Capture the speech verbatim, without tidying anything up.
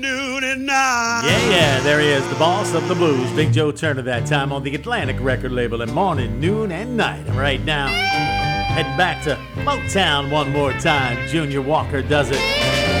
Noon and night. Yeah, yeah, there he is, the boss of the blues, Big Joe Turner, that time on the Atlantic record label and morning, noon, and night. And right now, heading back to Motown one more time. Junior Walker does it.